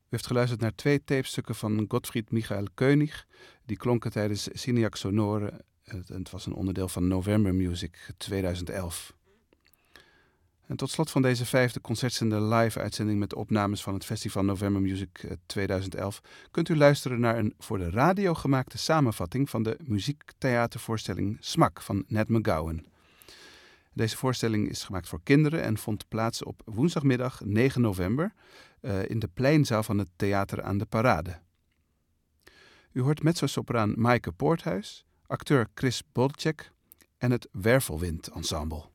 U heeft geluisterd naar 2 tapestukken van Gottfried Michael Koenig. Die klonken tijdens Signac Sonore. Het was een onderdeel van November Music 2011. En tot slot van deze 5e concertzende live-uitzending met opnames van het Festival November Music 2011... kunt u luisteren naar een voor de radio gemaakte samenvatting van de muziektheatervoorstelling Smak van Ned McGowan. Deze voorstelling is gemaakt voor kinderen en vond plaats op woensdagmiddag 9 november in de pleinzaal van het Theater aan de Parade. U hoort mezzosopraan Maaike Poorthuis, acteur Chris Bolcek en het Wervelwind Ensemble.